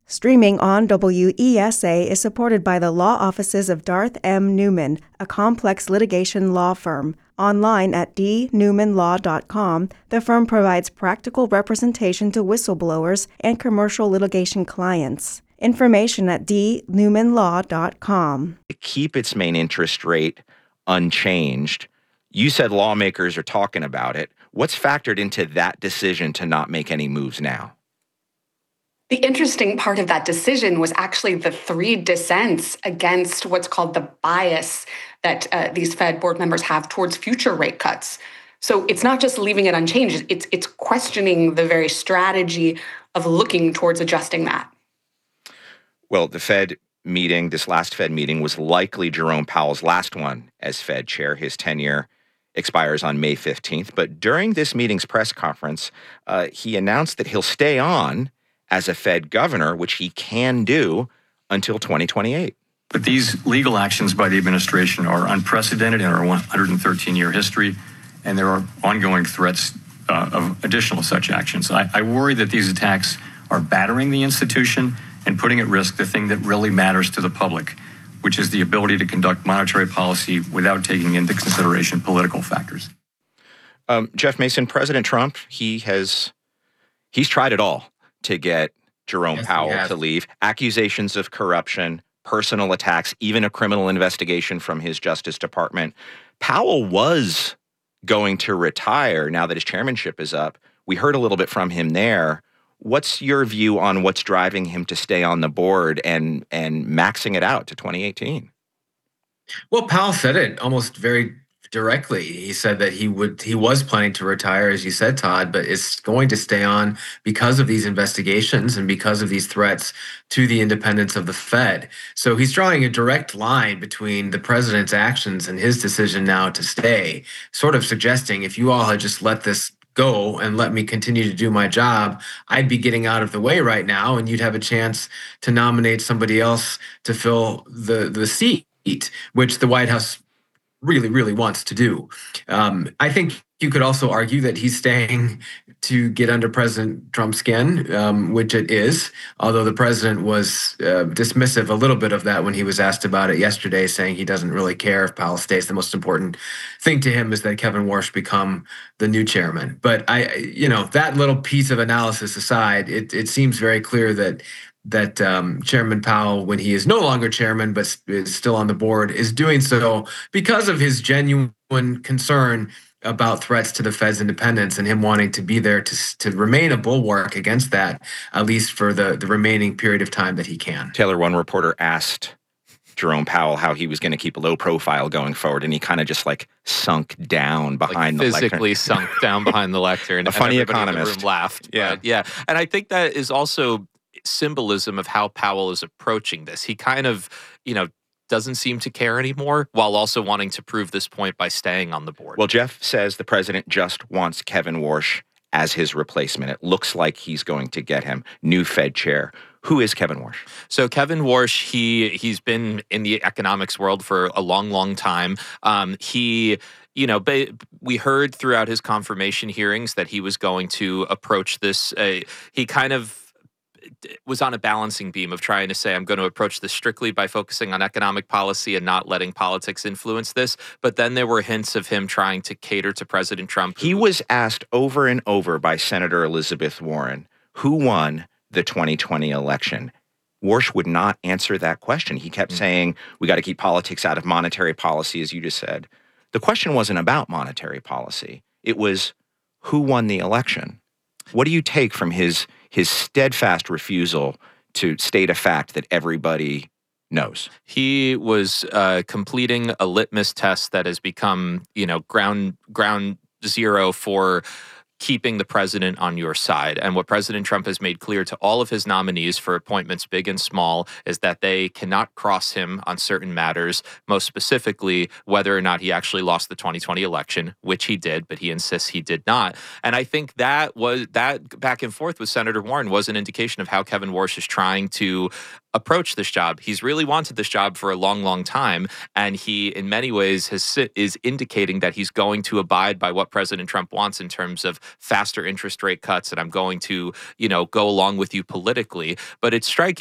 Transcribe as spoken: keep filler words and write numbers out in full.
Streaming on W E S A is supported by the law offices of Darth M. Newman, a complex litigation law firm. Online at d newman law dot com, the firm provides practical representation to whistleblowers and commercial litigation clients. Information at d newman law dot com. To keep its main interest rate unchanged, you said lawmakers are talking about it. What's factored into that decision to not make any moves now? The interesting part of that decision was actually the three dissents against what's called the bias that uh, these Fed board members have towards future rate cuts. So it's not just leaving it unchanged, it's it's questioning the very strategy of looking towards adjusting that. Well, the Fed meeting, this last Fed meeting, was likely Jerome Powell's last one as Fed chair. His tenure expires on May fifteenth. But during this meeting's press conference, uh, he announced that he'll stay on as a Fed governor, which he can do until twenty twenty-eight. But these legal actions by the administration are unprecedented in our one hundred thirteen year history, and there are ongoing threats uh, of additional such actions. I, I worry that these attacks are battering the institution and putting at risk the thing that really matters to the public, which is the ability to conduct monetary policy without taking into consideration political factors. Um, Jeff Mason, President Trump, he has he's tried it all to get Jerome Yes, Powell to leave. Accusations of corruption, personal attacks, even a criminal investigation from his Justice Department. Powell was going to retire now that his chairmanship is up. We heard a little bit from him there. What's your view on what's driving him to stay on the board and and maxing it out to twenty eighteen? Well, Powell said it almost very directly. He said that he would he was planning to retire, as you said, Todd, but is going to stay on because of these investigations and because of these threats to the independence of the Fed. So he's drawing a direct line between the president's actions and his decision now to stay, sort of suggesting if you all had just let this go and let me continue to do my job, I'd be getting out of the way right now, and you'd have a chance to nominate somebody else to fill the, the seat, which the White House really, really wants to do. Um, I think you could also argue that he's staying to get under President Trump's skin, um, which it is, although the president was uh, dismissive a little bit of that when he was asked about it yesterday, saying he doesn't really care if Powell stays. The most important thing to him is that Kevin Warsh become the new chairman. But I, you know, that little piece of analysis aside, it, it seems very clear that that um, Chairman Powell, when he is no longer chairman but is still on the board, is doing so because of his genuine concern about threats to the Fed's independence and him wanting to be there to to remain a bulwark against that, at least for the, the remaining period of time that he can. Taylor, one reporter asked Jerome Powell how he was going to keep a low profile going forward, and he kind of just like sunk down behind like the lectern. Physically sunk down behind the lectern. A funny and everybody economist. In the room laughed. Yeah. But yeah. And I think that is also symbolism of how Powell is approaching this. He kind of, you know, doesn't seem to care anymore while also wanting to prove this point by staying on the board. Well, Jeff says the president just wants Kevin Warsh as his replacement. It looks like he's going to get him new Fed chair. Who is Kevin Warsh? So Kevin Warsh, he he's been in the economics world for a long, long time. Um, he You know, we heard throughout his confirmation hearings that he was going to approach this. Uh, he kind of was on a balancing beam of trying to say, I'm going to approach this strictly by focusing on economic policy and not letting politics influence this. But then there were hints of him trying to cater to President Trump. He was asked over and over by Senator Elizabeth Warren, who won the twenty twenty election. Warsh would not answer that question. He kept mm-hmm. saying, we got to keep politics out of monetary policy, as you just said. The question wasn't about monetary policy. It was, who won the election? What do you take from his his steadfast refusal to state a fact that everybody knows? He was uh, completing a litmus test that has become, you know, ground ground zero for keeping the president on your side. And what President Trump has made clear to all of his nominees for appointments, big and small, is that they cannot cross him on certain matters, most specifically whether or not he actually lost the twenty twenty election, which he did, but he insists he did not. And I think that was that back and forth with Senator Warren was an indication of how Kevin Warsh is trying to approach this job. He's really wanted this job for a long, long time, and he, in many ways, has is indicating that he's going to abide by what President Trump wants in terms of faster interest rate cuts, and I'm going to, you know, go along with you politically. But it's strike